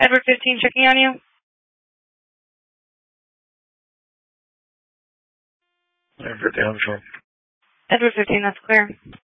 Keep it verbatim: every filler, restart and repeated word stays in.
Edward fifteen checking on you. Edward down for. Edward fifteen, that's clear.